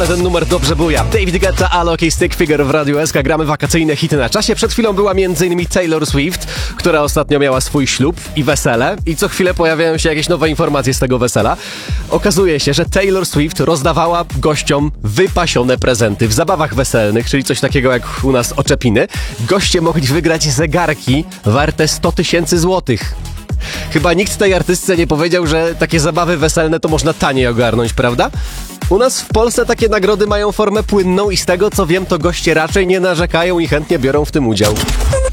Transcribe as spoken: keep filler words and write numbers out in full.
Ten numer dobrze buja. David Guetta, Alok i Stick Figure w Radiu S K. Gramy wakacyjne hity na czasie. Przed chwilą była między innymi Taylor Swift, która ostatnio miała swój ślub i wesele. I co chwilę pojawiają się jakieś nowe informacje z tego wesela. Okazuje się, że Taylor Swift rozdawała gościom wypasione prezenty w zabawach weselnych, czyli coś takiego jak u nas oczepiny. Goście mogli wygrać zegarki warte sto tysięcy złotych. Chyba nikt tej artystce nie powiedział, że takie zabawy weselne to można taniej ogarnąć, prawda? U nas w Polsce takie nagrody mają formę płynną i z tego co wiem, to goście raczej nie narzekają i chętnie biorą w tym udział.